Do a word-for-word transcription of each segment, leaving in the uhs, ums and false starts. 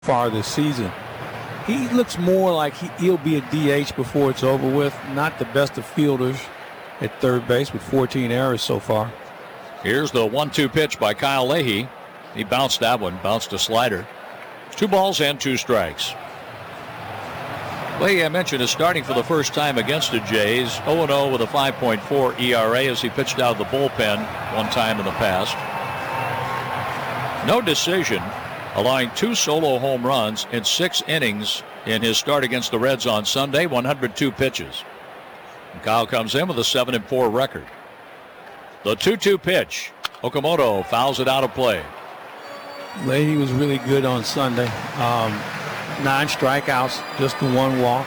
far this season. He looks more like he, he'll be a D H before it's over with. Not the best of fielders at third base with fourteen errors so far. Here's the one two pitch by Kyle Leahy. He bounced that one, bounced a slider. Two balls and two strikes. Leahy, I mentioned, is starting for the first time against the Jays. oh and oh with a five point four E R A as he pitched out of the bullpen one time in the past. No decision, allowing two solo home runs in six innings in his start against the Reds on Sunday, one hundred two pitches. And Kyle comes in with a seven and four record. The two two pitch. Okamoto fouls it out of play. Leahy was really good on Sunday. Um, nine strikeouts, just the one walk.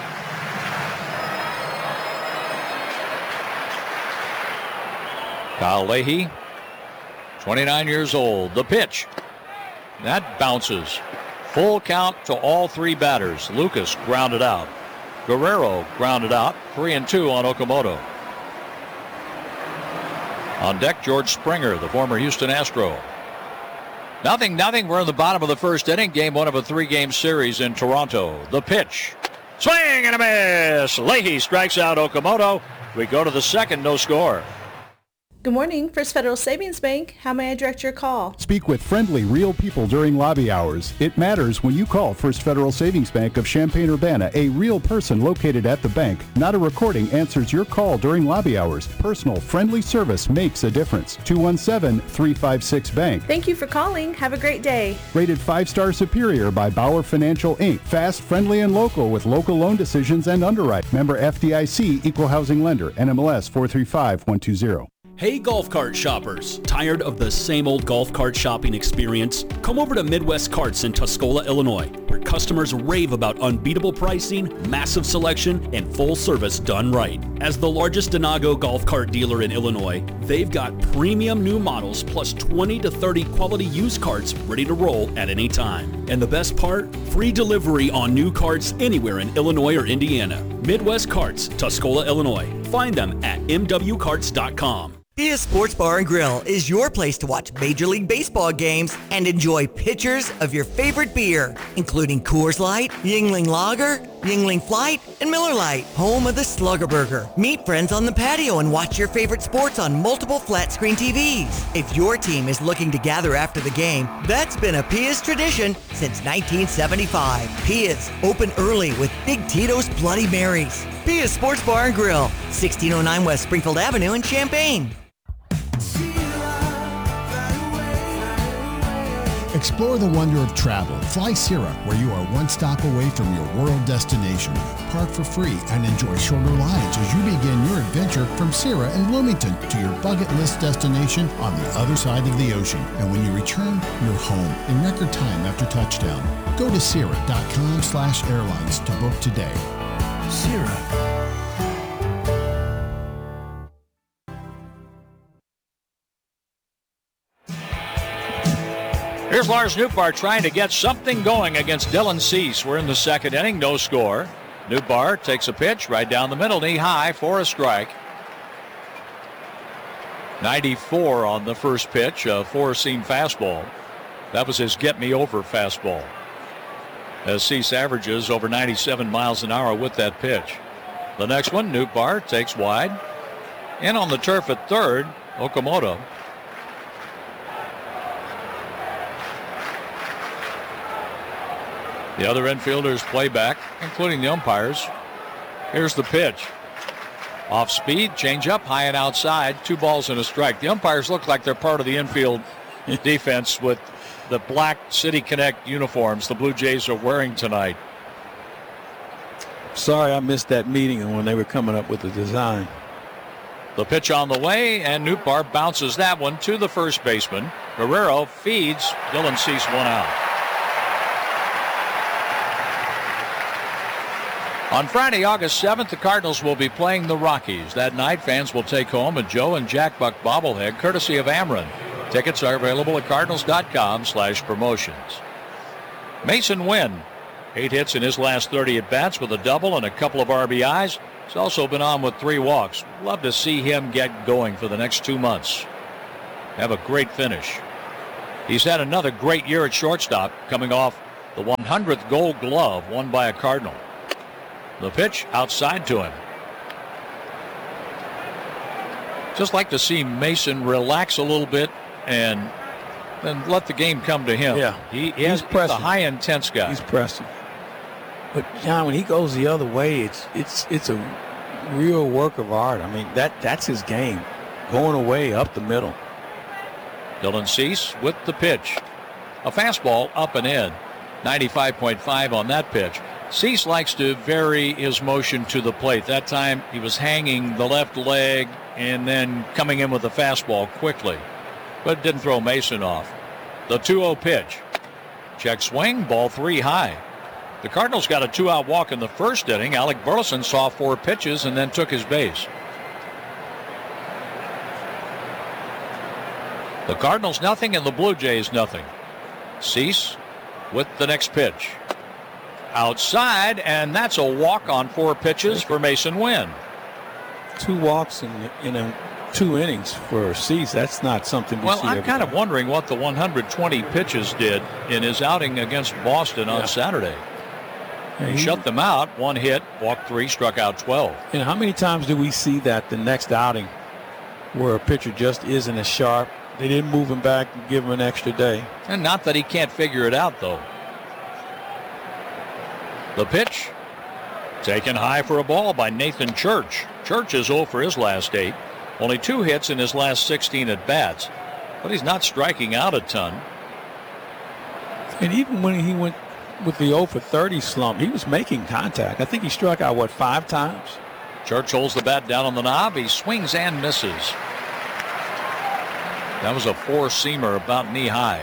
Kyle Leahy, twenty-nine years old. The pitch. That bounces. Full count to all three batters. Lucas grounded out. Guerrero grounded out. Three and two on Okamoto. On deck, George Springer, the former Houston Astro. Nothing, nothing. We're in the bottom of the first inning. Game one of a three-game series in Toronto. The pitch. Swing and a miss. Leahy strikes out Okamoto. We go to the second, no score. Good morning, First Federal Savings Bank. How may I direct your call? Speak with friendly, real people during lobby hours. It matters when you call First Federal Savings Bank of Champaign-Urbana. A real person located at the bank. Not a recording answers your call during lobby hours. Personal, friendly service makes a difference. two one seven, three five six, bank. Thank you for calling. Have a great day. Rated five-star superior by Bauer Financial, Incorporated. Fast, friendly, and local with local loan decisions and underwrite. Member F D I C, Equal Housing Lender, N M L S four three five one two zero. Hey golf cart shoppers, tired of the same old golf cart shopping experience? Come over to Midwest Carts in Tuscola, Illinois, where customers rave about unbeatable pricing, massive selection, and full service done right. As the largest Denago golf cart dealer in Illinois, they've got premium new models plus twenty to thirty quality used carts ready to roll at any time. And the best part? Free delivery on new carts anywhere in Illinois or Indiana. Midwest Carts, Tuscola, Illinois. Find them at m w carts dot com. Pia Sports Bar and Grill is your place to watch Major League Baseball games and enjoy pitchers of your favorite beer, including Coors Light, Yuengling Lager, Yuengling Flight, and Miller Lite, home of the Slugger Burger. Meet friends on the patio and watch your favorite sports on multiple flat-screen T Vs. If your team is looking to gather after the game, that's been a Pia's tradition since nineteen seventy-five. Pia's, open early with Big Tito's Bloody Marys. Pia's Sports Bar and Grill, sixteen oh nine West Springfield Avenue in Champaign. Explore the wonder of travel. Fly Sierra, where you are one stop away from your world destination. Park for free and enjoy shorter rides as you begin your adventure from Sierra and Bloomington to your bucket list destination on the other side of the ocean. And when you return, you're home in record time after touchdown. Go to Sierra.com slash airlines to book today. Sierra. Here's Lars Nootbaar trying to get something going against Dylan Cease. We're in the second inning, no score. Nootbaar takes a pitch right down the middle, knee high for a strike. ninety-four on the first pitch, a four-seam fastball. That was his get-me-over fastball. As Cease averages over ninety-seven miles an hour with that pitch. The next one, Nootbaar takes wide. In on the turf at third, Okamoto. The other infielders play back, including the umpires. Here's the pitch. Off speed, change up, high and outside, two balls and a strike. The umpires look like they're part of the infield defense with the black City Connect uniforms the Blue Jays are wearing tonight. Sorry I missed that meeting when they were coming up with the design. The pitch on the way, and Nootbaar bounces that one to the first baseman. Guerrero feeds Dylan Cease one out. On Friday, August seventh, the Cardinals will be playing the Rockies. That night, fans will take home a Joe and Jack Buck bobblehead, courtesy of Ameren. Tickets are available at cardinals.com slash promotions. Mason Wynn, eight hits in his last thirty at-bats with a double and a couple of R B Is. He's also been on with three walks. Love to see him get going for the next two months. Have a great finish. He's had another great year at shortstop, coming off The one hundredth Gold Glove won by a Cardinal. The pitch outside to him. Just like to see Mason relax a little bit and then let the game come to him. Yeah, he, he he's has pressing. a high intense guy. He's pressing. But John, when he goes the other way, it's it's it's a real work of art. I mean, that that's his game, going away up the middle. Dylan Cease with the pitch. A fastball up and in. ninety-five point five on that pitch. Cease likes to vary his motion to the plate. That time he was hanging the left leg and then coming in with the fastball quickly. But didn't throw Mason off. The two oh pitch. Check swing, ball three high. The Cardinals got a two-out walk in the first inning. Alec Burleson saw four pitches and then took his base. The Cardinals nothing and the Blue Jays nothing. Cease with the next pitch. Outside, and that's a walk on four pitches for Mason Wynn. Two walks in in a, two innings for Cease. That's not something we well, see I'm every kind day. of wondering what the one hundred twenty pitches did in his outing against Boston on Yeah. Saturday. Yeah, He he- shut them out. One hit, walked three, struck out twelve. And how many times do we see that the next outing where a pitcher just isn't as sharp? They didn't move him back and give him an extra day. And not that he can't figure it out, though. The pitch taken high for a ball by Nathan Church. Church is oh for his last eight. Only two hits in his last sixteen at bats. But he's not striking out a ton. And even when he went with the oh for thirty slump, he was making contact. I think he struck out, what, five times? Church holds the bat down on the knob. He swings and misses. That was a four-seamer about knee-high.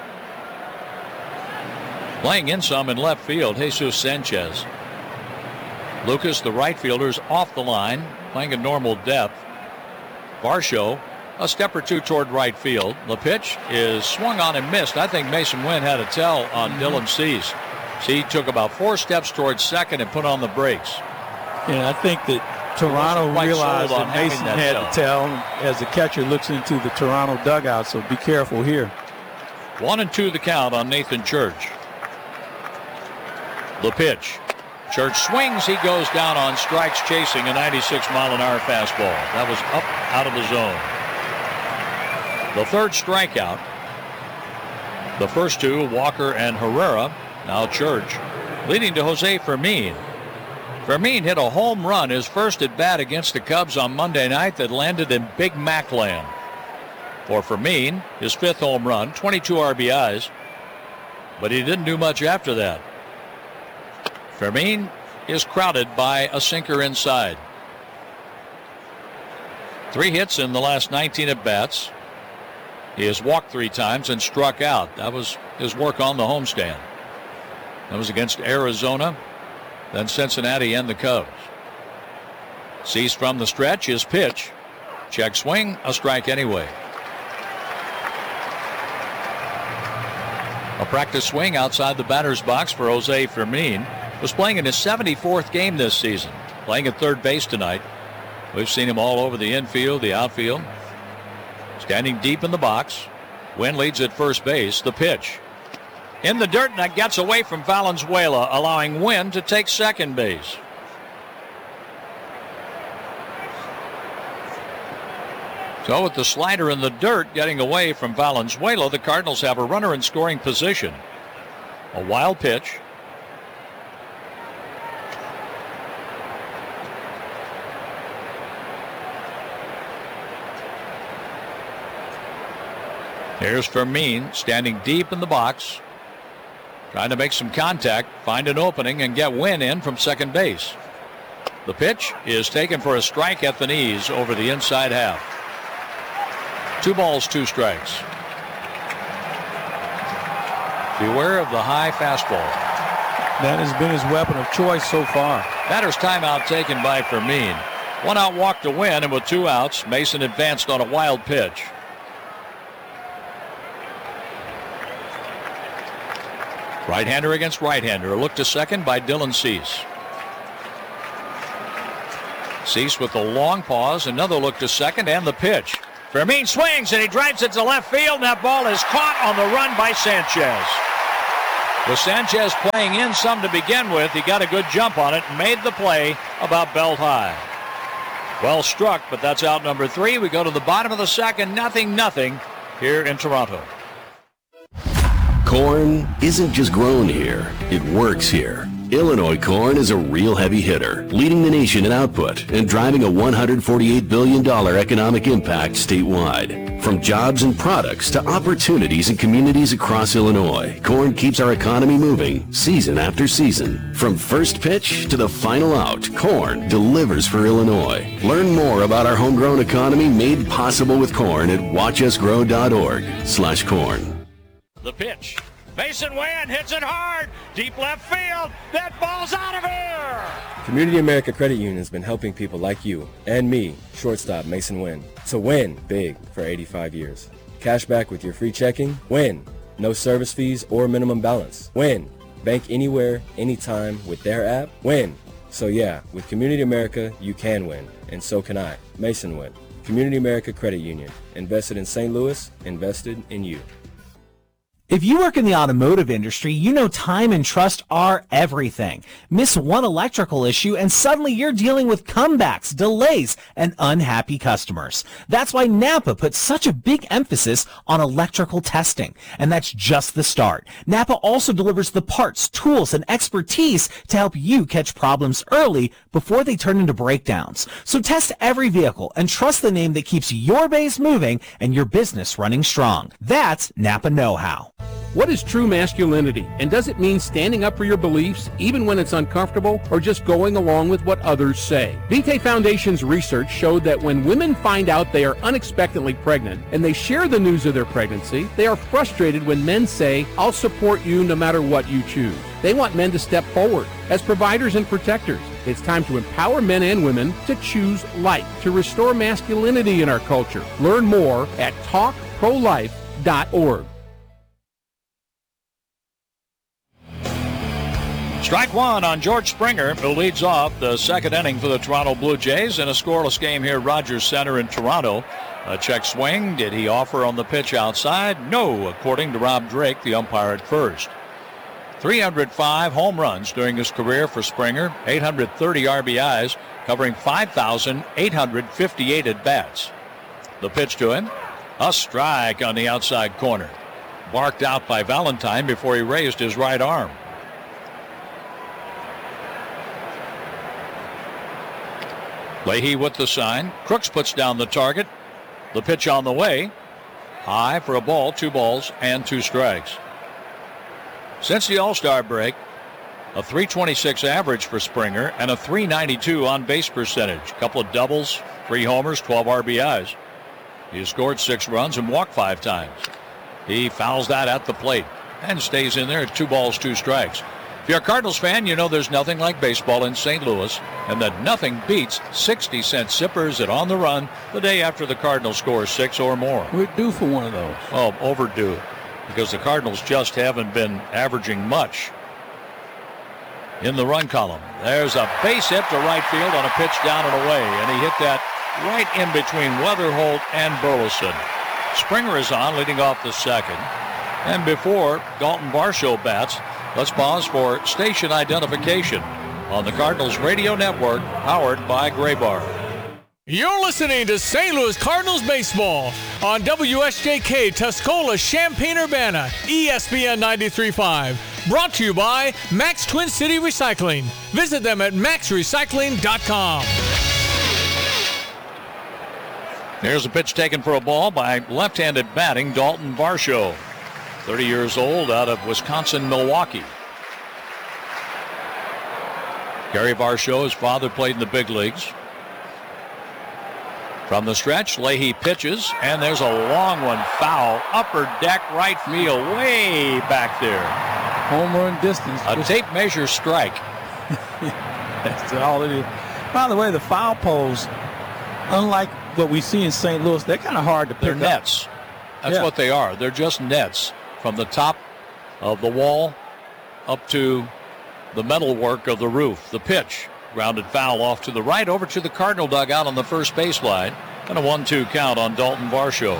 Playing in some in left field, Jesus Sanchez. Lucas, the right fielder, is off the line, playing at normal depth. Varsho, a step or two toward right field. The pitch is swung on and missed. I think Mason Wynn had a tell on mm-hmm. Dylan Cease. He took about four steps towards second and put on the brakes. And I think that Toronto realized that Mason that had tell. to tell as the catcher looks into the Toronto dugout, so be careful here. One and two the count on Nathan Church. The pitch. Church swings. He goes down on strikes, chasing a ninety-six mile an hour fastball. That was up out of the zone. The third strikeout. The first two, Walker and Herrera. Now Church. Leading to Jose Fermin. Fermin hit a home run, his first at bat against the Cubs on Monday night, that landed in Big Mac land. For Fermin, his fifth home run, twenty-two R B Is. But he didn't do much after that. Fermin is crowded by a sinker inside. Three hits in the last nineteen at-bats. He has walked three times and struck out. That was his work on the homestand. That was against Arizona, then Cincinnati and the Cubs. Cease from the stretch, his pitch. Check swing, a strike anyway. A practice swing outside the batter's box for Jose Fermin. Was playing in his seventy-fourth game this season. Playing at third base tonight. We've seen him all over the infield, the outfield. Standing deep in the box. Wynn leads at first base. The pitch. In the dirt, and that gets away from Valenzuela, allowing Wynn to take second base. So with the slider in the dirt getting away from Valenzuela, the Cardinals have a runner in scoring position. A wild pitch. Here's Fermin standing deep in the box, trying to make some contact, find an opening, and get Wynn in from second base. The pitch is taken for a strike at the knees over the inside half. Two balls, two strikes. Beware of the high fastball. That has been his weapon of choice so far. Batter's timeout taken by Fermin. One out walk to Wynn, and with two outs, Mason advanced on a wild pitch. Right-hander against right-hander. A look to second by Dylan Cease. Cease with a long pause. Another look to second and the pitch. Fermin swings and he drives it to left field. And that ball is caught on the run by Sanchez. With Sanchez playing in some to begin with, he got a good jump on it and made the play about belt high. Well struck, but that's out number three. We go to the bottom of the second, nothing, nothing here in Toronto. Corn isn't just grown here, it works here. Illinois corn is a real heavy hitter, leading the nation in output and driving a one hundred forty-eight billion dollars economic impact statewide. From jobs and products to opportunities in communities across Illinois, corn keeps our economy moving season after season. From first pitch to the final out, corn delivers for Illinois. Learn more about our homegrown economy made possible with corn at watch us grow dot org slash corn. The pitch. Mason Wynn hits it hard. Deep left field. That ball's out of here. Community America Credit Union has been helping people like you and me, shortstop Mason Wynn, to win big for eighty-five years. Cash back with your free checking. Win. No service fees or minimum balance. Win. Bank anywhere, anytime with their app. Win. So yeah, with Community America, you can win. And so can I. Mason Wynn. Community America Credit Union. Invested in Saint Louis. Invested in you. If you work in the automotive industry, you know time and trust are everything. Miss one electrical issue and suddenly you're dealing with comebacks, delays, and unhappy customers. That's why Napa puts such a big emphasis on electrical testing. And that's just the start. Napa also delivers the parts, tools, and expertise to help you catch problems early before they turn into breakdowns. So test every vehicle and trust the name that keeps your base moving and your business running strong. That's Napa Know-How. What is true masculinity, and does it mean standing up for your beliefs even when it's uncomfortable, or just going along with what others say? Vitae Foundation's research showed that when women find out they are unexpectedly pregnant and they share the news of their pregnancy, they are frustrated when men say, "I'll support you no matter what you choose." They want men to step forward as providers and protectors. It's time to empower men and women to choose life, to restore masculinity in our culture. Learn more at talk pro life dot org. Strike one on George Springer, who leads off the second inning for the Toronto Blue Jays in a scoreless game here at Rogers Center in Toronto. A check swing. Did he offer on the pitch outside? No, according to Rob Drake, the umpire at first. three hundred five home runs during his career for Springer, eight hundred thirty R B Is, covering five thousand eight hundred fifty-eight at-bats. The pitch to him, a strike on the outside corner. Barked out by Valentine before he raised his right arm. Leahy with the sign. Crooks puts down the target. The pitch on the way. High for a ball, two balls and two strikes. Since the All-Star break, a three twenty-six average for Springer and a three ninety-two on base percentage. A couple of doubles, three homers, twelve R B Is. He has scored six runs and walked five times. He fouls that at the plate and stays in there at two balls, two strikes. If you're a Cardinals fan, you know there's nothing like baseball in Saint Louis, and that nothing beats sixty cent sippers at On the Run the day after the Cardinals score six or more. We're due for one of those. Oh, overdue, because the Cardinals just haven't been averaging much in the run column. There's a base hit to right field on a pitch down and away, and he hit that right in between Weatherholt and Burleson. Springer is on, leading off the second. And before Dalton Varsho bats, let's pause for station identification on the Cardinals radio network, powered by Graybar. You're listening to Saint Louis Cardinals baseball on W S J K Tuscola, Champaign-Urbana, E S P N ninety-three point five. Brought to you by Max Twin City Recycling. Visit them at max recycling dot com. There's a pitch taken for a ball by left-handed batting Dalton Varsho, thirty years old, out of Wisconsin, Milwaukee. Gary Varsho, his father, played in the big leagues. From the stretch, Leahy pitches, and there's a long one, foul, upper deck, right field, way back there. Home run distance. A tape measure strike. That's all it is. By the way, the foul poles, unlike what we see in Saint Louis, they're kind of hard to pick They're up. nets. That's Yeah. what they are. They're just nets from the top of the wall up to the metalwork of the roof. The pitch, grounded foul off to the right, over to the Cardinal dugout on the first baseline, and a one two count on Dalton Varsho.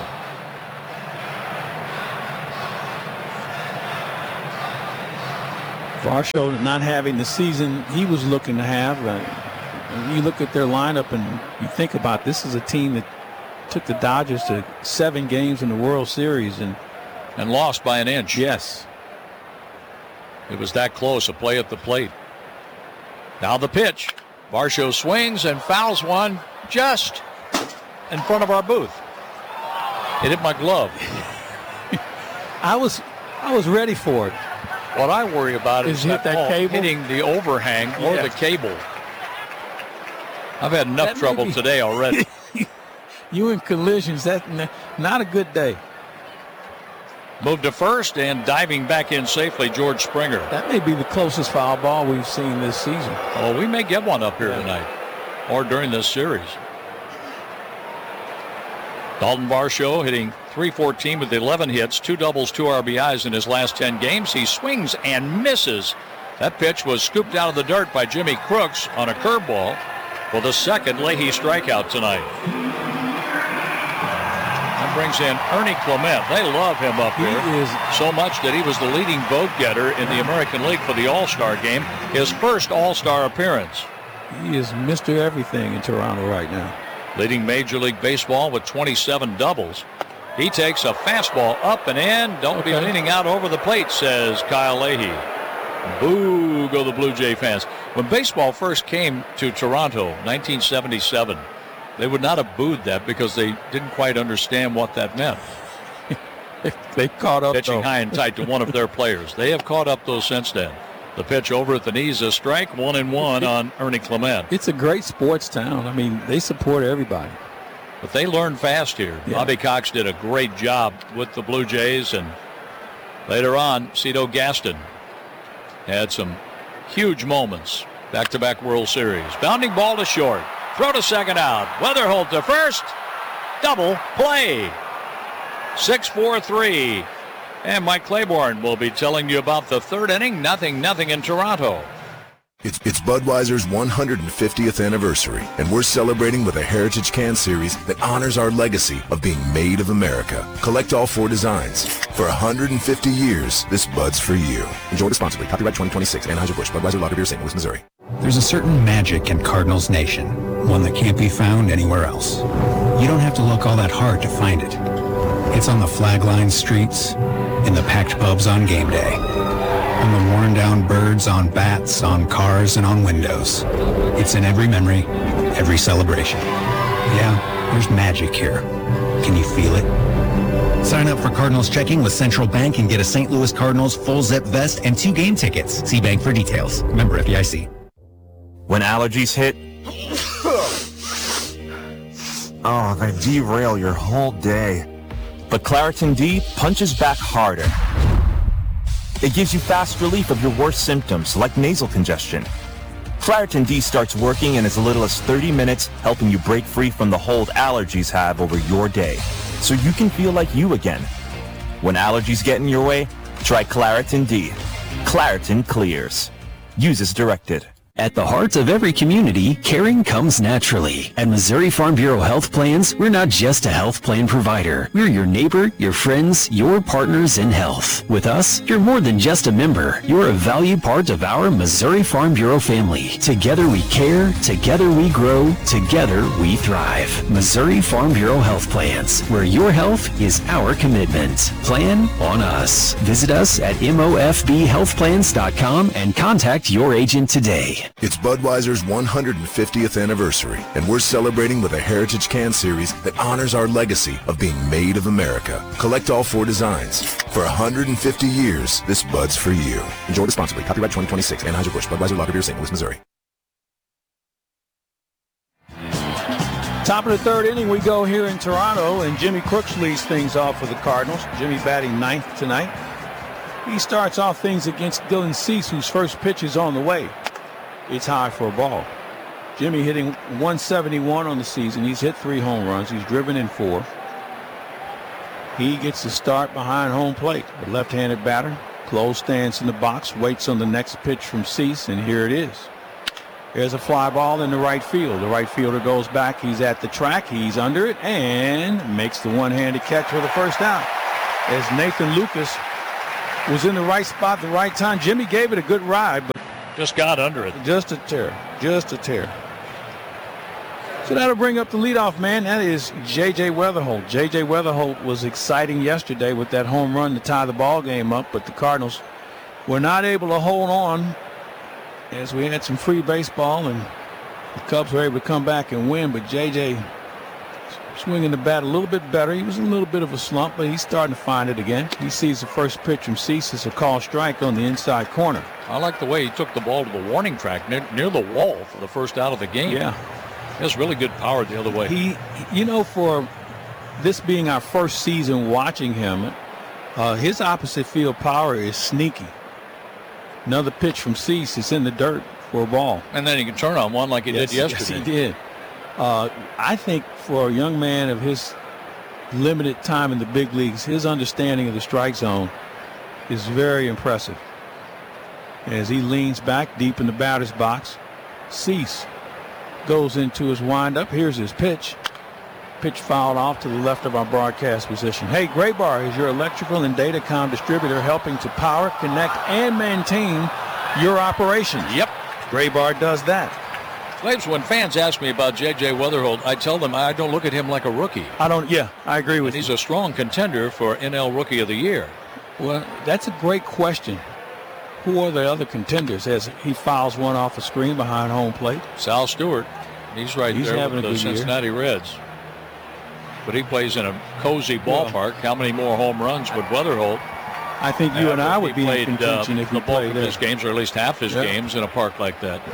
Varsho not having the season he was looking to have. Uh, you look at their lineup and you think about this is a team that took the Dodgers to seven games in the World Series and and lost by an inch. Yes. It was that close, a play at the plate. Now the pitch. Varsho swings and fouls one just in front of our booth. It hit my glove. I was I was ready for it. What I worry about is, is hit that ball cable? hitting the overhang or Yeah. the cable. I've had enough That may trouble be- today already. You in collisions, that's n- not a good day. Moved to first and diving back in safely, George Springer. That may be the closest foul ball we've seen this season. Oh, we may get one up here Yeah. tonight or during this series. Dalton Varsho hitting three fourteen with eleven hits, two doubles, two R B Is in his last ten games. He swings and misses. That pitch was scooped out of the dirt by Jimmy Crooks on a curveball for the second Leahy strikeout tonight. That brings in Ernie Clement. They love him up He here is so much that he was the leading vote getter in the American League for the All-Star game, his first All-Star appearance. he is Mister Everything in Toronto right now. Leading Major League Baseball with twenty-seven doubles. He takes a fastball up and in. Don't be Okay. leaning out over the plate, says Kyle Leahy. Boo, go the Blue Jay fans. When baseball first came to Toronto, nineteen seventy-seven, they would not have booed that because they didn't quite understand what that meant. They caught up, Pitching though. high and tight to one of their players. They have caught up, though, since then. The pitch over at the knees, a strike, one and one on Ernie Clement. It's a great sports town. I mean, they support everybody. But they learned fast here. Yeah. Bobby Cox did a great job with the Blue Jays, and later on, Cito Gaston had some huge moments. Back-to-back World Series. Bounding ball to short. Throw to second out. Weatherholt to first. Double play. six four three. And Mike Claiborne will be telling you about the third inning. Nothing, nothing in Toronto. It's, it's Budweiser's one hundred fiftieth anniversary, and we're celebrating with a Heritage Can Series that honors our legacy of being made of America. Collect all four designs. For one hundred fifty years, this Bud's for you. Enjoy responsibly. Copyright twenty twenty-six. Anheuser-Busch. Budweiser Lager Beer, Saint Louis, Missouri. There's a certain magic in Cardinals Nation, one that can't be found anywhere else. You don't have to look all that hard to find it. It's on the flag-lined streets, in the packed pubs on game day, on the worn-down birds on bats, on cars, and on windows. It's in every memory, every celebration. Yeah, there's magic here. Can you feel it? Sign up for Cardinals checking with Central Bank and get a Saint Louis Cardinals full zip vest and two game tickets. See bank for details. Member F D I C. When allergies hit, oh, they derail your whole day. But Claritin D punches back harder. It gives you fast relief of your worst symptoms, like nasal congestion. Claritin D starts working in as little as thirty minutes, helping you break free from the hold allergies have over your day, so you can feel like you again. When allergies get in your way, try Claritin D. Claritin clears. Use as directed. At the heart of every community, caring comes naturally. At Missouri Farm Bureau Health Plans, we're not just a health plan provider. We're your neighbor, your friends, your partners in health. With us, you're more than just a member. You're a valued part of our Missouri Farm Bureau family. Together we care, together we grow, together we thrive. Missouri Farm Bureau Health Plans, where your health is our commitment. Plan on us. Visit us at M O F B health plans dot com and contact your agent today. It's Budweiser's one hundred fiftieth anniversary, and we're celebrating with a Heritage Can Series that honors our legacy of being made of America. Collect all four designs. For one hundred fifty years, this Bud's for you. Enjoy responsibly. Copyright twenty twenty-six. Anheuser-Busch. Budweiser Lager Beer, Saint Louis, Missouri. Top of the third inning, we go here in Toronto, and Jimmy Crooks leads things off for the Cardinals. Jimmy batting ninth tonight. He starts off things against Dylan Cease, whose first pitch is on the way. It's high for a ball. Jimmy hitting one seventy-one on the season. He's hit three home runs. He's driven in four. He gets the start behind home plate. The left-handed batter. Close stance in the box. Waits on the next pitch from Cease, and here it is. There's a fly ball in the right field. The right fielder goes back. He's at the track. He's under it and makes the one-handed catch for the first out. As Nathan Lucas was in the right spot at the right time. Jimmy gave it a good ride, but just got under it. Just a tear. Just a tear. So that'll bring up the leadoff man. That is J J. Weatherholt. J J. Weatherholt was exciting yesterday with that home run to tie the ball game up, but the Cardinals were not able to hold on as we had some free baseball, and the Cubs were able to come back and win. But J J swinging the bat a little bit better. He was in a little bit of a slump, but he's starting to find it again. He sees the first pitch from Cease as a call strike on the inside corner. I like the way he took the ball to the warning track near, near the wall for the first out of the game. Yeah. He has really good power the other way. He, you know, for this being our first season watching him, uh, his opposite field power is sneaky. Another pitch from Cease is in the dirt for a ball. And then he can turn on one like he yes, did yesterday. Yes, he did. Uh, I think for a young man of his limited time in the big leagues, his understanding of the strike zone is very impressive. As he leans back deep in the batter's box, Cease goes into his windup. Here's his pitch. Pitch fouled off to the left of our broadcast position. Hey, Graybar is your electrical and datacom distributor, helping to power, connect, and maintain your operations. Yep. Graybar does that. Labes, when fans ask me about J J. Weatherholt, I tell them I don't look at him like a rookie. I don't, yeah, I agree with and you. He's a strong contender for N L Rookie of the Year. Well, that's a great question. Who are the other contenders as he fouls one off a screen behind home plate? Sal Stewart. He's right He's there with the Cincinnati year. Reds. But he plays in a cozy ballpark. How many more home runs would Weatherholt? I think you uh, and I would be played, in contention uh, if he the bulk played of there. his games, or at least half his yep. games, in a park like that.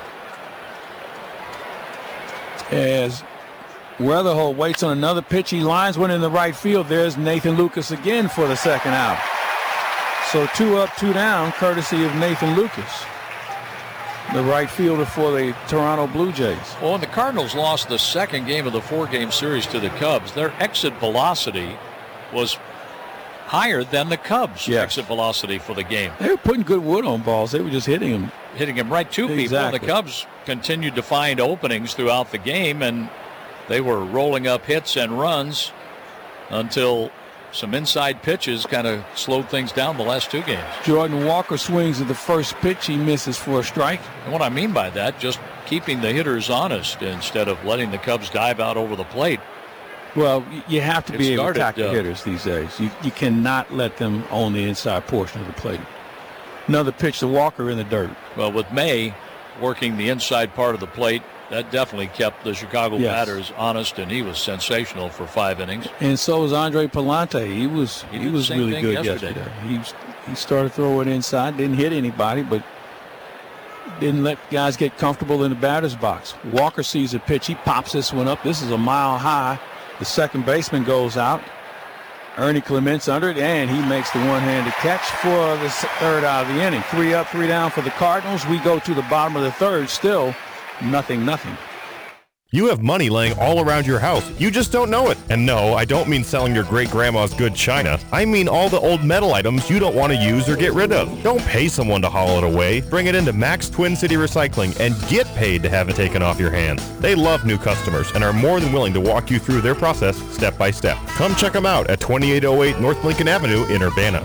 As Weatherholt waits on another pitch, he lines one in the right field. There's Nathan Lucas again for the second out. So two up, two down, courtesy of Nathan Lucas, the right fielder for the Toronto Blue Jays. Well, when the Cardinals lost the second game of the four-game series to the Cubs, their exit velocity was higher than the Cubs' yes. exit velocity for the game. They were putting good wood on balls. They were just hitting them. Hitting him right to exactly. people. And the Cubs continued to find openings throughout the game, and they were rolling up hits and runs until some inside pitches kind of slowed things down the last two games. Jordan Walker swings at the first pitch. He misses for a strike. And what I mean by that, just keeping the hitters honest instead of letting the Cubs dive out over the plate. Well, you have to It be able started, to attack the uh, hitters these days. You, you cannot let them own the inside portion of the plate. Another pitch to Walker in the dirt. Well, with May working the inside part of the plate, that definitely kept the Chicago yes. batters honest, and he was sensational for five innings. And so was Andre Palante. He was he, he was really good yesterday. yesterday. He he started throwing inside, didn't hit anybody, but didn't let guys get comfortable in the batter's box. Walker sees a pitch. He pops this one up. This is a mile high. The second baseman goes out. Ernie Clements under it, and he makes the one-handed catch for the third out of the inning. Three up, three down for the Cardinals. We go to the bottom of the third, still nothing, nothing. You have money laying all around your house. You just don't know it. And no, I don't mean selling your great-grandma's good china. I mean all the old metal items you don't want to use or get rid of. Don't pay someone to haul it away. Bring it into Max Twin City Recycling and get paid to have it taken off your hands. They love new customers and are more than willing to walk you through their process step by step. Come check them out at twenty-eight oh eight North Lincoln Avenue in Urbana.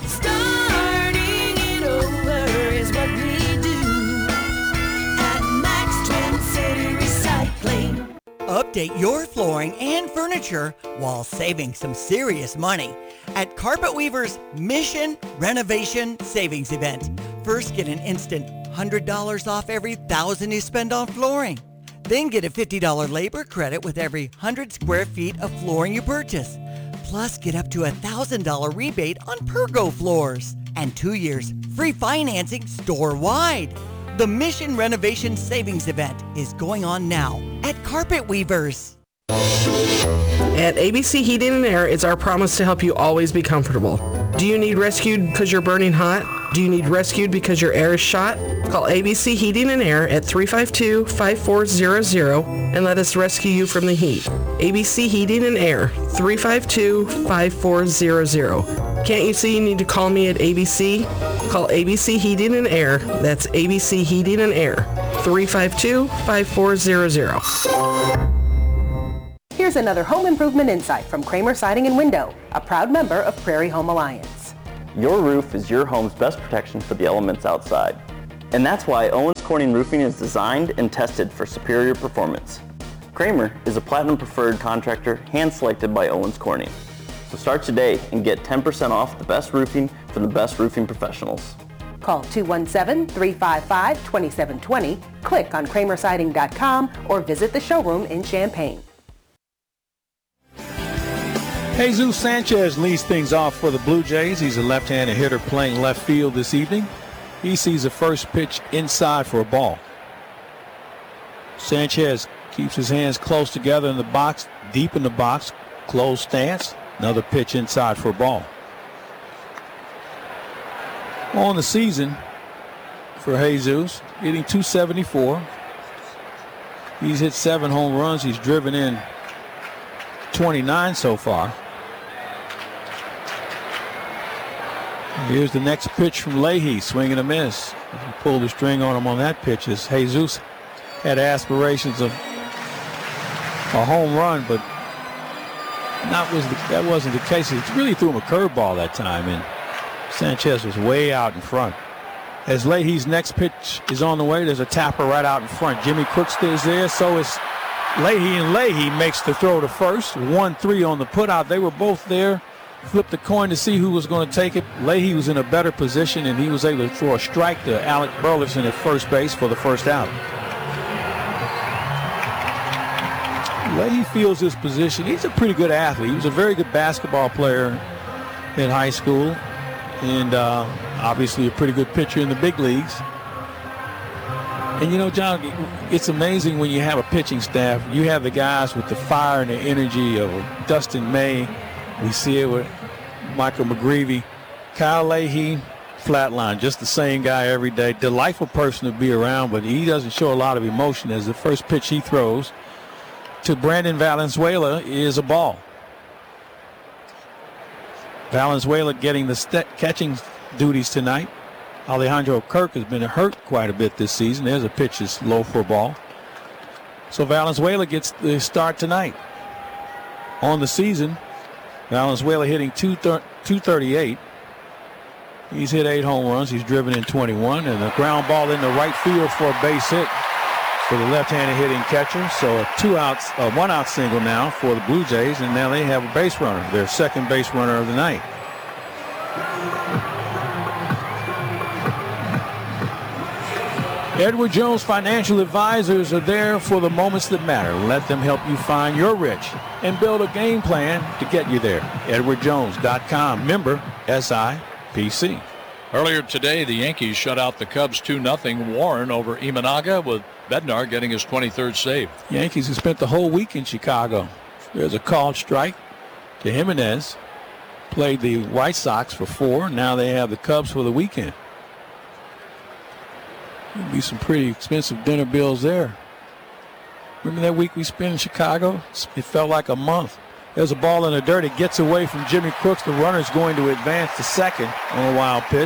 Update your flooring and furniture while saving some serious money at Carpet Weaver's Mission Renovation Savings Event. First, get an instant one hundred dollars off every one thousand dollars you spend on flooring. Then get a fifty dollars labor credit with every one hundred square feet of flooring you purchase. Plus, get up to a one thousand dollars rebate on Pergo floors. And two years free financing store-wide. The Mission Renovation Savings Event is going on now at Carpet Weavers. At A B C Heating and Air, it's our promise to help you always be comfortable. Do you need rescued because you're burning hot? Do you need rescued because your air is shot? Call A B C Heating and Air at three five two, five four zero zero and let us rescue you from the heat. A B C Heating and Air, three five two, five four zero zero. Can't you see you need to call me at A B C? Call A B C Heating and Air. That's A B C Heating and Air, three five two, five four zero zero. Here's another home improvement insight from Kramer Siding and Window, a proud member of Prairie Home Alliance. Your roof is your home's best protection for the elements outside. And that's why Owens Corning Roofing is designed and tested for superior performance. Kramer is a platinum preferred contractor hand-selected by Owens Corning. So start today and get ten percent off the best roofing from the best roofing professionals. Call two one seven, three five five, two seven two zero, click on kramer siding dot com, or visit the showroom in Champaign. Jesus Sanchez leads things off for the Blue Jays. He's a left-handed hitter playing left field this evening. He sees the first pitch inside for a ball. Sanchez keeps his hands close together in the box, deep in the box, closed stance. Another pitch inside for a ball. On the season for Jesus, hitting two seventy-four. He's hit seven home runs. He's driven in twenty-nine so far. Here's the next pitch from Leahy, swing and a miss. He pulled the string on him on that pitch as Jesus had aspirations of a home run, but not was the, that wasn't the case. He really threw him a curveball that time, and Sanchez was way out in front. As Leahy's next pitch is on the way, there's a tapper right out in front. Jimmy Crooks is there, so is Leahy, and Leahy makes the throw to first. one three on the putout. They were both there. Flipped the coin to see who was going to take it. Leahy was in a better position, and he was able to throw a strike to Alec Burleson at first base for the first out. Leahy feels his position. He's a pretty good athlete. He was a very good basketball player in high school, and uh, obviously a pretty good pitcher in the big leagues. And you know, John, it's amazing when you have a pitching staff. You have the guys with the fire and the energy of Dustin May. We see it with Michael McGreevy. Kyle Leahy, flatline, just the same guy every day. Delightful person to be around, but he doesn't show a lot of emotion as the first pitch he throws to Brandon Valenzuela is a ball. Valenzuela getting the st- catching duties tonight. Alejandro Kirk has been hurt quite a bit this season. There's a pitch that's low for a ball. So Valenzuela gets the start tonight. On the season, Valenzuela hitting two thirty-eight. He's hit eight home runs. He's driven in twenty-one, and a ground ball in the right field for a base hit for the left-handed hitting catcher. So a two outs, a one out single now for the Blue Jays, and now they have a base runner, their second base runner of the night. Edward Jones Financial Advisors are there for the moments that matter. Let them help you find your rich and build a game plan to get you there. Edward Jones dot com, member S I P C. Earlier today, the Yankees shut out the Cubs two nothing. Warren over Imanaga, with Bednar getting his twenty-third save. Yankees have spent the whole week in Chicago. There's a called strike to Jimenez. Played the White Sox for four. Now they have the Cubs for the weekend. There'll be some pretty expensive dinner bills there. Remember that week we spent in Chicago? It felt like a month. There's a ball in the dirt. It gets away from Jimmy Crooks. The runner's going to advance to second on a wild pitch.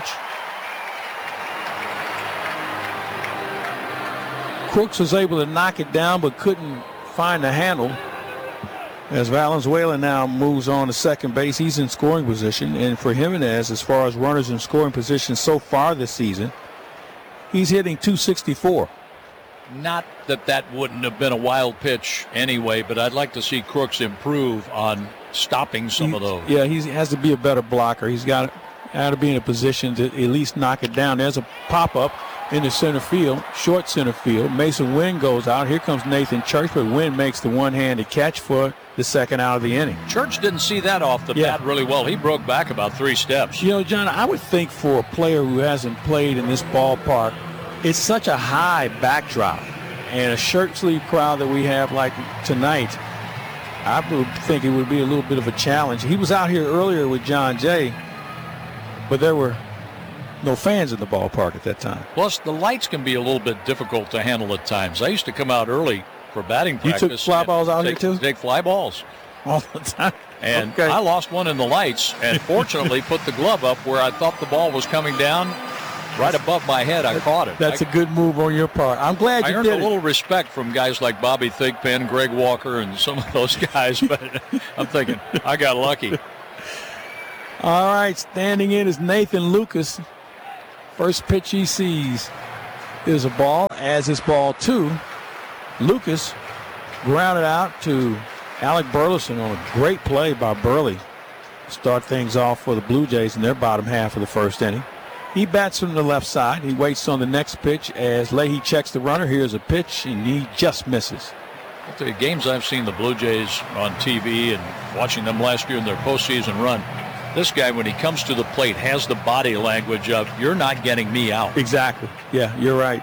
Crooks was able to knock it down but couldn't find the handle. As Valenzuela now moves on to second base, he's in scoring position. And for Jimenez, as far as runners in scoring position so far this season, he's hitting two sixty-four. Not that that wouldn't have been a wild pitch anyway, but I'd like to see Crooks improve on stopping some he, of those. Yeah, he has to be a better blocker. He's got, got to be in a position to at least knock it down. There's a pop-up in the center field, short center field. Mason Wynn goes out. Here comes Nathan Church, but Wynn makes the one-handed catch for the second out of the inning. Church didn't see that off the yeah. bat really well. He broke back about three steps. You know, John, I would think for a player who hasn't played in this ballpark, it's such a high backdrop and a shirt sleeve crowd that we have like tonight. I would think it would be a little bit of a challenge. He was out here earlier with John Jay, but there were no fans in the ballpark at that time. Plus, the lights can be a little bit difficult to handle at times. I used to come out early for batting practice. You took fly balls out take, here too? Take fly balls. All the time. And okay. I lost one in the lights and fortunately put the glove up where I thought the ball was coming down. Right above my head, I caught it. That's I, a good move on your part. I'm glad you I earned did a it. little respect from guys like Bobby Thigpen, Greg Walker, and some of those guys, but I'm thinking, I got lucky. All right, standing in is Nathan Lucas. First pitch he sees is a ball, as is ball two. Lucas grounded out to Alec Burleson on a great play by Burley. Start things off for the Blue Jays in their bottom half of the first inning. He bats from the left side. He waits on the next pitch as Leahy checks the runner. Here's a pitch, and he just misses. The games I've seen the Blue Jays on T V and watching them last year in their postseason run, this guy, when he comes to the plate, has the body language of, you're not getting me out. Exactly. Yeah, you're right.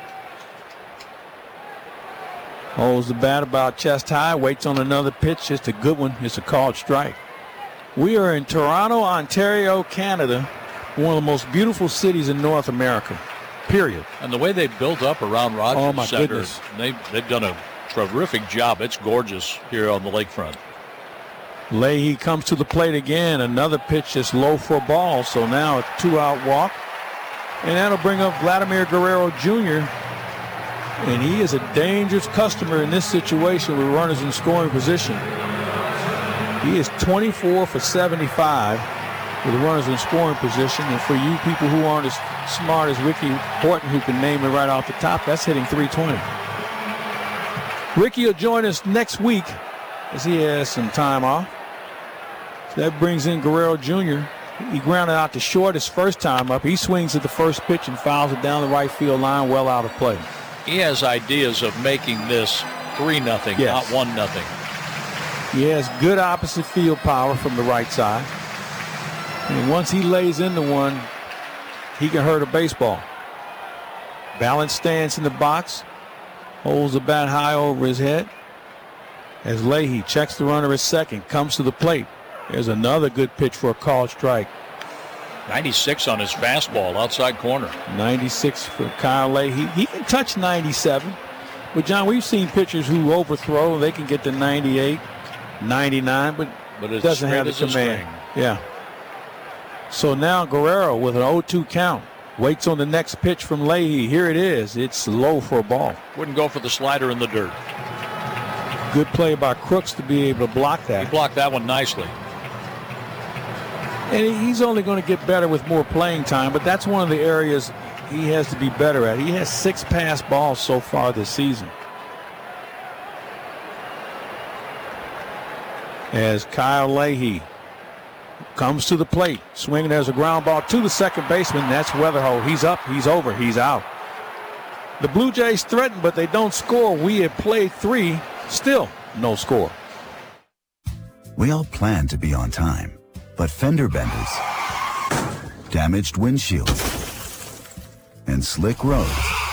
Holds the bat about chest high, waits on another pitch. It's a good one. It's a called strike. We are in Toronto, Ontario, Canada, one of the most beautiful cities in North America, period. And the way they built up around Rogers Oh, my Center, goodness. They've, they've done a terrific job. It's gorgeous here on the lakefront. Leahy comes to the plate again. Another pitch is low for a ball, so now a two-out walk. And that'll bring up Vladimir Guerrero Junior And he is a dangerous customer in this situation with runners in scoring position. He is twenty-four for seventy-five with runners in scoring position. And for you people who aren't as smart as Ricky Horton, who can name it right off the top, that's hitting three twenty. Ricky will join us next week as he has some time off. So that brings in Guerrero Junior He grounded out to short his first time up. He swings at the first pitch and fouls it down the right field line, well out of play. He has ideas of making this three nothing, Yes. not one nothing. He has good opposite field power from the right side. And once he lays into one, he can hurt a baseball. Balanced stance in the box. Holds the bat high over his head. As Leahy checks the runner at second, comes to the plate. There's another good pitch for a called strike. ninety-six on his fastball, outside corner. ninety-six for Kyle Leahy. He can touch ninety-seven. But, John, we've seen pitchers who overthrow. They can get to ninety-eight, ninety-nine, but, But it's doesn't have the straight as a command. string. Yeah. So now Guerrero with an oh two count. Waits on the next pitch from Leahy. Here it is. It's low for a ball. Wouldn't go for the slider in the dirt. Good play by Crooks to be able to block that. He blocked that one nicely. And he's only going to get better with more playing time, but that's one of the areas he has to be better at. He has six pass balls so far this season. As Kyle Leahy comes to the plate, swinging, there's a ground ball to the second baseman. That's Weatherhold. He's up, he's over, he's out. The Blue Jays threaten, but they don't score. We have played three, still no score. We all plan to be on time, but fender benders, damaged windshields, and slick roads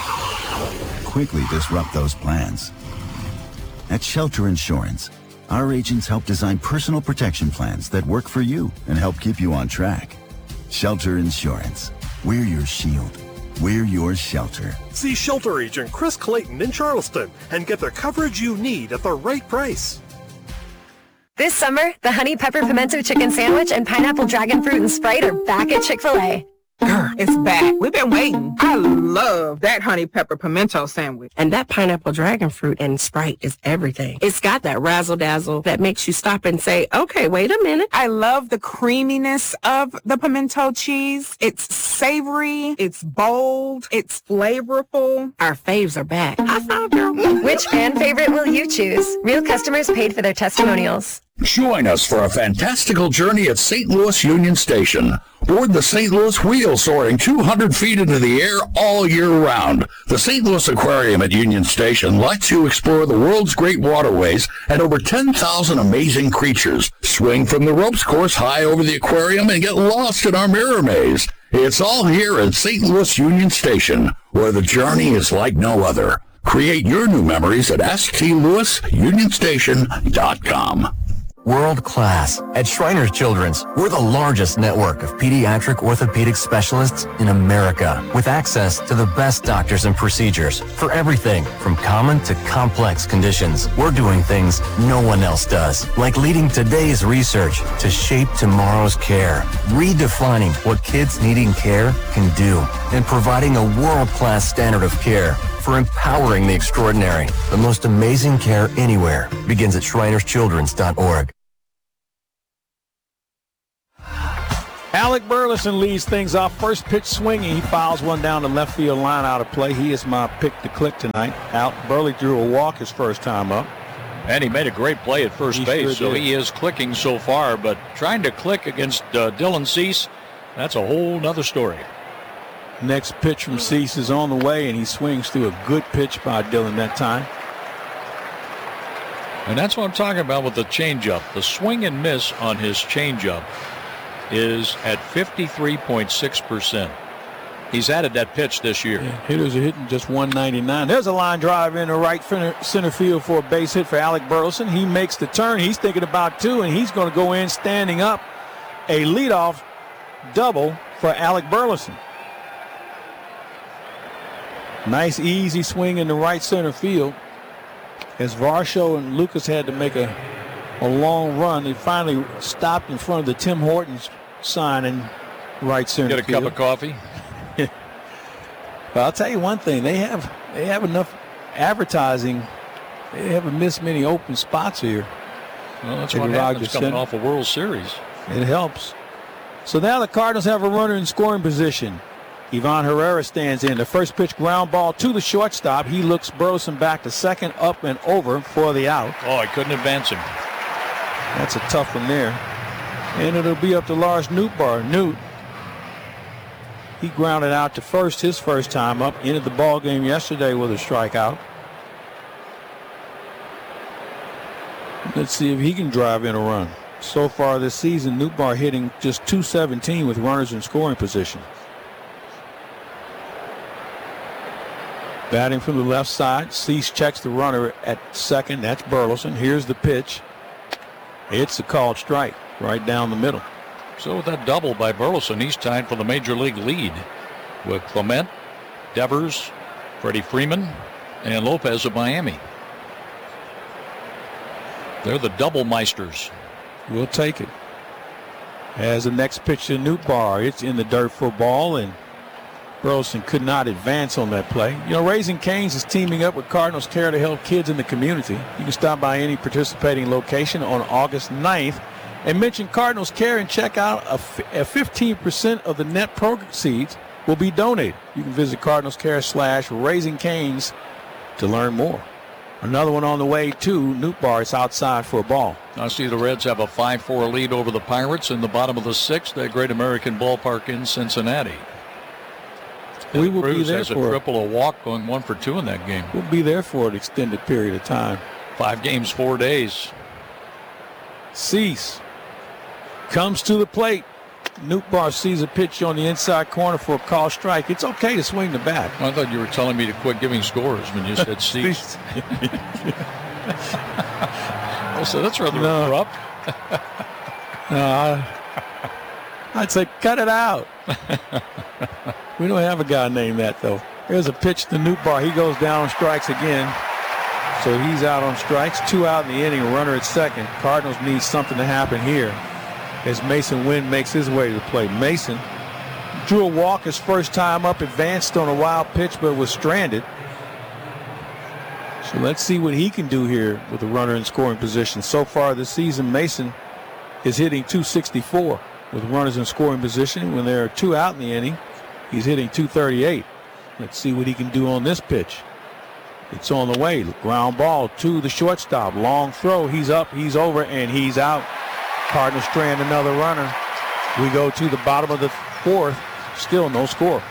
quickly disrupt those plans. At Shelter Insurance, our agents help design personal protection plans that work for you and help keep you on track. Shelter Insurance. We're your shield. We're your shelter. See Shelter Agent Chris Clayton in Charleston and get the coverage you need at the right price. This summer, the Honey Pepper Pimento Chicken Sandwich and Pineapple Dragon Fruit and Sprite are back at Chick-fil-A. It's back. We've been waiting. I love that honey pepper pimento sandwich. And that pineapple dragon fruit and Sprite is everything. It's got that razzle dazzle that makes you stop and say, okay, wait a minute. I love the creaminess of the pimento cheese. It's savory. It's bold. It's flavorful. Our faves are back. I found her. Which fan favorite will you choose? Real customers paid for their testimonials. Join us for a fantastical journey at Saint Louis Union Station. Board the Saint Louis Wheel soaring two hundred feet into the air all year round. The Saint Louis Aquarium at Union Station lets you explore the world's great waterways and over ten thousand amazing creatures. Swing from the ropes course high over the aquarium and get lost in our mirror maze. It's all here at Saint Louis Union Station, where the journey is like no other. Create your new memories at s t louis union station dot com. World class. At Shriners Children's, we're the largest network of pediatric orthopedic specialists in America, with access to the best doctors and procedures for everything from common to complex conditions. We're doing things no one else does, like leading today's research to shape tomorrow's care, redefining what kids needing care can do, and providing a world-class standard of care for empowering the extraordinary. The most amazing care anywhere begins at shriners children's dot org. Alec Burleson leads things off. First pitch swinging. He fouls one down the left field line out of play. He is my pick to click tonight. Out. Burley drew a walk his first time up. And he made a great play at first he base, sure so did. he is clicking so far. But trying to click against uh, Dylan Cease, that's a whole nother story. Next pitch from Cease is on the way, and he swings through a good pitch by Dylan that time. And that's what I'm talking about with the changeup. The swing and miss on his changeup is at fifty-three point six percent. He's added that pitch this year. Yeah, hitters are hitting just one ninety-nine. There's a line drive into right center field for a base hit for Alec Burleson. He makes the turn. He's thinking about two, and he's going to go in standing up. A leadoff double for Alec Burleson. Nice, easy swing in the right center field. As Varsho and Lucas had to make a, a long run, they finally stopped in front of the Tim Hortons sign in right center Get a field. cup of coffee. But I'll tell you one thing: they have they have enough advertising. They haven't missed many open spots here. Well, that's at what Rogers happens coming Center. off a World Series. It helps. So now the Cardinals have a runner in scoring position. Ivan Herrera stands in. The first pitch ground ball to the shortstop. He looks Burleson back to second, up and over for the out. Oh, I couldn't advance him. That's a tough one there. And it'll be up to Lars Nootbaar. Newt, he grounded out to first his first time up. Ended the ball game yesterday with a strikeout. Let's see if he can drive in a run. So far this season, Nootbaar hitting just two seventeen with runners in scoring position. Batting from the left side, Cease checks the runner at second. That's Burleson. Here's the pitch. It's a called strike right down the middle. So with that double by Burleson, he's tied for the major league lead with Clement, Devers, Freddie Freeman, and Lopez of Miami. They're the double meisters. We'll take it. As the next pitch to Nootbaar, it's in the dirt for a ball, and Burleson could not advance on that play. You know, Raising Cane's is teaming up with Cardinals Care to help kids in the community. You can stop by any participating location on August ninth and mention Cardinals Care and check out a, a fifteen percent of the net proceeds will be donated. You can visit Cardinals Care slash Raising Cane's to learn more. Another one on the way to Nootbaar. It's outside for a ball. I see the Reds have a five four lead over the Pirates in the bottom of the sixth at Great American Ballpark in Cincinnati. We will Cruz be there has for a triple, a walk, going one for two in that game. We'll be there for an extended period of time. Five games, four days. Cease comes to the plate. Nootbaar sees a pitch on the inside corner for a call strike. It's okay to swing the bat. I thought you were telling me to quit giving scores when you said Cease. Oh, so that's rather No. abrupt. No, I, I'd say cut it out. We don't have a guy named that, though. There's a pitch to Nootbaar. He goes down on strikes again. So he's out on strikes. Two out in the inning, a runner at second. Cardinals need something to happen here as Mason Wynn makes his way to the plate. Mason drew a walk his first time up, advanced on a wild pitch, but was stranded. So let's see what he can do here with a runner in scoring position. So far this season, Mason is hitting two sixty-four with runners in scoring position. When there are two out in the inning, he's hitting two thirty-eight. Let's see what he can do on this pitch. It's on the way. Ground ball to the shortstop. Long throw. He's up, he's over, and he's out. Cardinals strand another runner. We go to the bottom of the fourth. Still no score.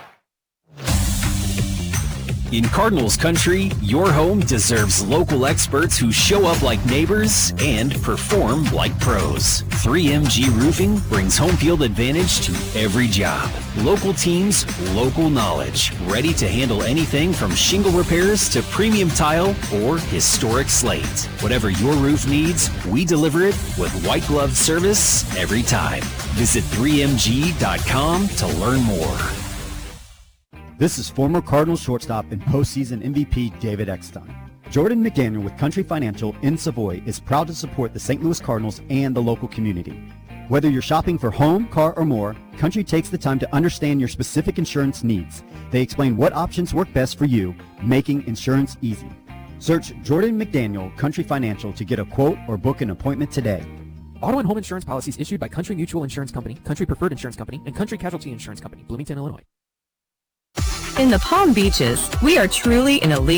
In Cardinals country, your home deserves local experts who show up like neighbors and perform like pros. three M G Roofing brings home field advantage to every job. Local teams, local knowledge, ready to handle anything from shingle repairs to premium tile or historic slate. Whatever your roof needs, we deliver it with white glove service every time. Visit three M G dot com to learn more. This is former Cardinals shortstop and postseason M V P David Eckstein. Jordan McDaniel with Country Financial in Savoy is proud to support the Saint Louis Cardinals and the local community. Whether you're shopping for home, car, or more, Country takes the time to understand your specific insurance needs. They explain what options work best for you, making insurance easy. Search Jordan McDaniel Country Financial to get a quote or book an appointment today. Auto and home insurance policies issued by Country Mutual Insurance Company, Country Preferred Insurance Company, and Country Casualty Insurance Company, Bloomington, Illinois. In the Palm Beaches, we are truly an elite